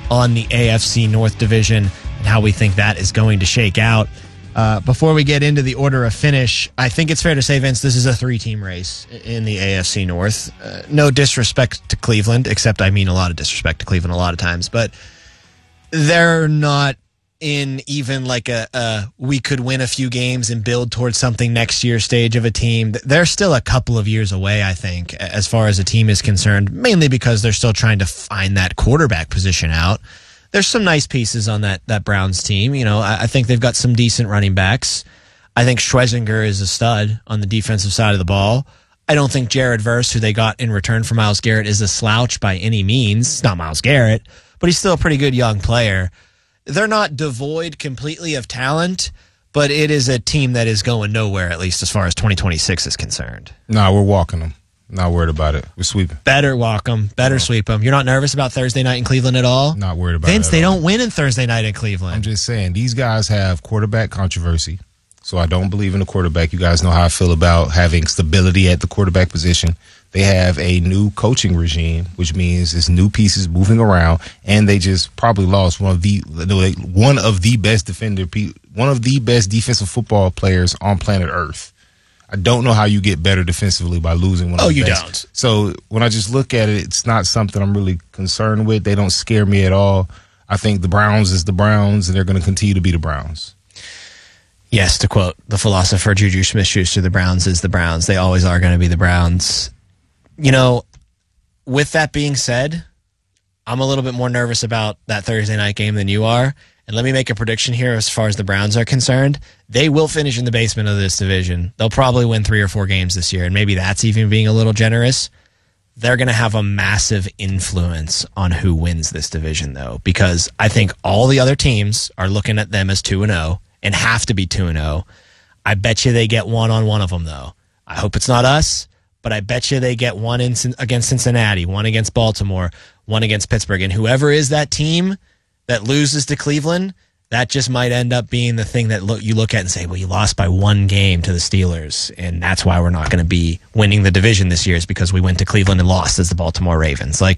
on the AFC North division and how we think that is going to shake out. Before we get into the order of finish, I think it's fair to say, Vince, this is a 3-team race in the AFC North. No disrespect to Cleveland, except I mean a lot of disrespect to Cleveland a lot of times, but they're not in even like a we could win a few games and build towards something next year stage of a team. They're still a couple of years away, I think, as far as a team is concerned, mainly because they're still trying to find that quarterback position out. There's some nice pieces on that Browns team. You know, I think they've got some decent running backs. I think Schwezinger is a stud on the defensive side of the ball. I don't think Jared Verse, who they got in return for Myles Garrett, is a slouch by any means. It's not Myles Garrett, but he's still a pretty good young player. They're not devoid completely of talent, but it is a team that is going nowhere, at least as far as 2026 is concerned. No, we're walking them. Not worried about it. We're sweeping. Better walk them. Better sweep them. You're not nervous about Thursday night in Cleveland at all? Not worried about it. Vince, they don't win in Thursday night in Cleveland. I'm just saying, these guys have quarterback controversy, so I don't believe in the quarterback. You guys know how I feel about having stability at the quarterback position. They have a new coaching regime, which means there's new pieces moving around, and they just probably lost one of the best defensive football players on planet Earth. I don't know how you get better defensively by losing one of the best. Oh, you don't. So when I just look at it, it's not something I'm really concerned with. They don't scare me at all. I think the Browns is the Browns, and they're going to continue to be the Browns. Yes, to quote the philosopher Juju Smith-Schuster, the Browns is the Browns. They always are going to be the Browns. You know, with that being said, I'm a little bit more nervous about that Thursday night game than you are. And let me make a prediction here as far as the Browns are concerned. They will finish in the basement of this division. They'll probably win 3 or 4 games this year, and maybe that's even being a little generous. They're going to have a massive influence on who wins this division, though, because I think all the other teams are looking at them as 2-0 and have to be 2-0. I bet you they get one on one of them, though. I hope it's not us, but I bet you they get one against Cincinnati, one against Baltimore, one against Pittsburgh, and whoever is that team that loses to Cleveland, that just might end up being the thing that you look at and say, well, you lost by 1 game to the Steelers, and that's why we're not going to be winning the division this year, is because we went to Cleveland and lost as the Baltimore Ravens. Like,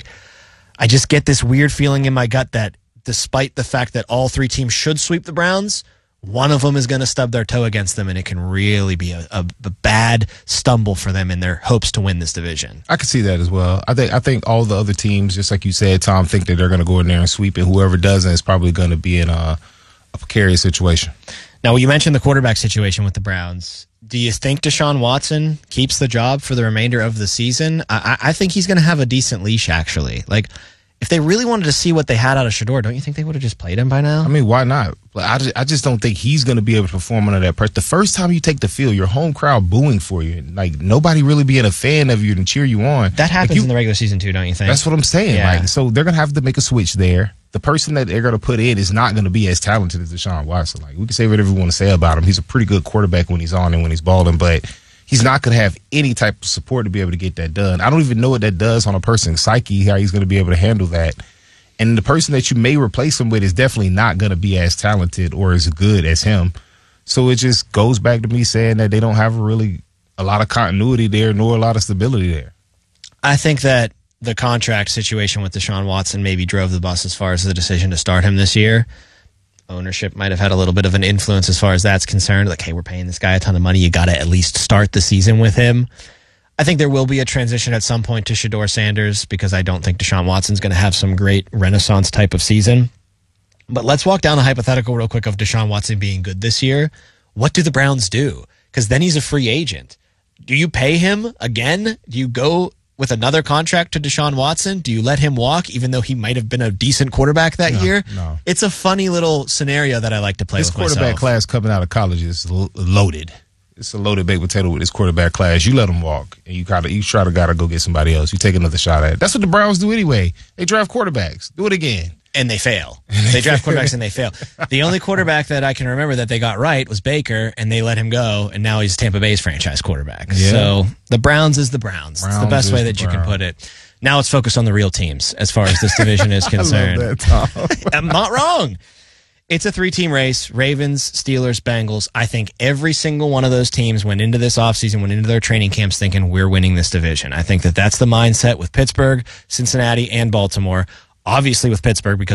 I just get this weird feeling in my gut that despite the fact that all 3 teams should sweep the Browns, one of them is going to stub their toe against them, and it can really be a bad stumble for them in their hopes to win this division. I could see that as well. I think all the other teams, just like you said, Tom, think that they're going to go in there and sweep it. Whoever doesn't is probably going to be in a precarious situation. Now, you mentioned the quarterback situation with the Browns. Do you think Deshaun Watson keeps the job for the remainder of the season? I think he's going to have a decent leash, actually. Like, if they really wanted to see what they had out of Shedeur, don't you think they would have just played him by now? I mean, why not? I just don't think he's going to be able to perform under that pressure. The first time you take the field, your home crowd booing for you, like nobody really being a fan of you and cheer you on. That happens in the regular season too, don't you think? That's what I'm saying. Yeah. Like, so they're going to have to make a switch there. The person that they're going to put in is not going to be as talented as Deshaun Watson. Like, we can say whatever we want to say about him. He's a pretty good quarterback when he's on and when he's balling, but he's not going to have any type of support to be able to get that done. I don't even know what that does on a person's psyche, how he's going to be able to handle that. And the person that you may replace him with is definitely not going to be as talented or as good as him. So it just goes back to me saying that they don't have really a lot of continuity there, nor a lot of stability there. I think that the contract situation with Deshaun Watson maybe drove the bus as far as the decision to start him this year. Ownership might have had a little bit of an influence as far as that's concerned. Like, hey, we're paying this guy a ton of money. You got to at least start the season with him. I think there will be a transition at some point to Shedeur Sanders because I don't think Deshaun Watson's going to have some great renaissance type of season. But let's walk down the hypothetical real quick of Deshaun Watson being good this year. What do the Browns do? Because then he's a free agent. Do you pay him again? Do you go with another contract to Deshaun Watson? Do you let him walk even though he might have been a decent quarterback that year? No. It's a funny little scenario that I like to play with myself. This quarterback class coming out of college is loaded. It's a loaded baked potato with this quarterback class. You let him walk, and you try to go get somebody else. You take another shot at it. That's what the Browns do anyway. They draft quarterbacks. Do it again. And they fail. They draft quarterbacks and they fail. The only quarterback that I can remember that they got right was Baker, and they let him go, and now he's Tampa Bay's franchise quarterback. Yeah. So the Browns is the Browns. It's the best way that you can put it. Now let's focus on the real teams as far as this division is concerned. I love that, Tom. I'm not wrong. It's a 3-team race. Ravens, Steelers, Bengals. I think every single one of those teams went into this offseason, went into their training camps thinking we're winning this division. I think that that's the mindset with Pittsburgh, Cincinnati, and Baltimore. Obviously with Pittsburgh because